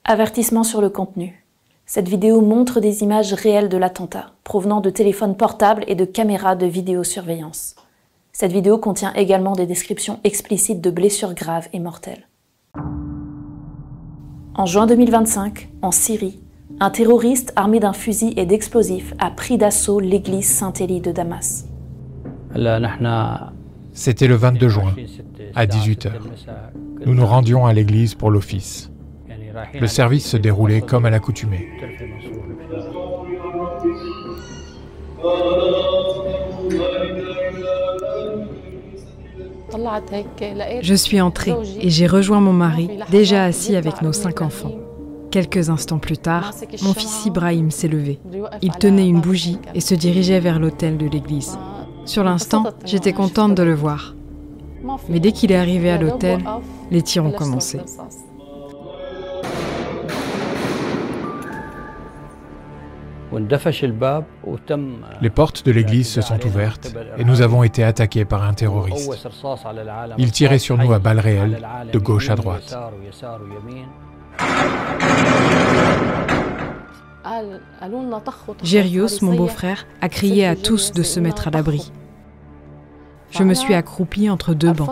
Avertissement sur le contenu. Cette vidéo montre des images réelles de l'attentat, provenant de téléphones portables et de caméras de vidéosurveillance. Cette vidéo contient également des descriptions explicites de blessures graves et mortelles. En juin 2025, en Syrie, un terroriste armé d'un fusil et d'explosifs a pris d'assaut l'église Saint-Élie de Damas. C'était le 22 juin, à 18h. Nous nous rendions à l'église pour l'office. Le service se déroulait comme à l'accoutumée. Je suis entrée et j'ai rejoint mon mari, déjà assis avec nos 5 enfants. Quelques instants plus tard, mon fils Ibrahim s'est levé. Il tenait une bougie et se dirigeait vers l'autel de l'église. Sur l'instant, j'étais contente de le voir. Mais dès qu'il est arrivé à l'autel, les tirs ont commencé. Les portes de l'église se sont ouvertes et nous avons été attaqués par un terroriste. Il tirait sur nous à balles réelles, de gauche à droite. Gérios, mon beau-frère, a crié à tous de se mettre à l'abri. Je me suis accroupie entre 2 bancs.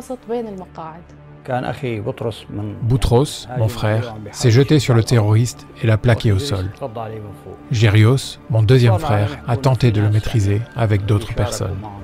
Boutros, mon frère, s'est jeté sur le terroriste et l'a plaqué au sol. Gérios, mon deuxième frère, a tenté de le maîtriser avec d'autres personnes.